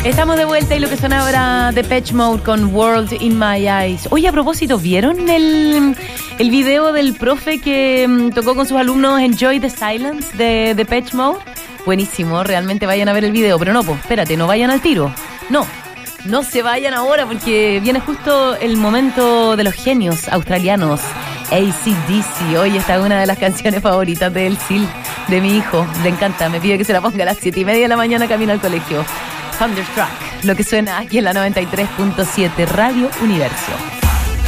Estamos de vuelta y lo que sonaba era Depeche Mode con World in My Eyes. Oye, a propósito, ¿vieron el video del profe que tocó con sus alumnos Enjoy the Silence de Depeche Mode? Buenísimo, realmente vayan a ver el video. Pero no, pues espérate, no vayan al tiro. No se vayan ahora porque viene justo el momento de los genios australianos. AC/DC, oye, esta es una de las canciones favoritas de El Sil, de mi hijo. Le encanta, me pide que se la ponga a las 7:30 de la mañana camino al colegio. Thunderstruck, lo que suena aquí en la 93.7 Radio Universo.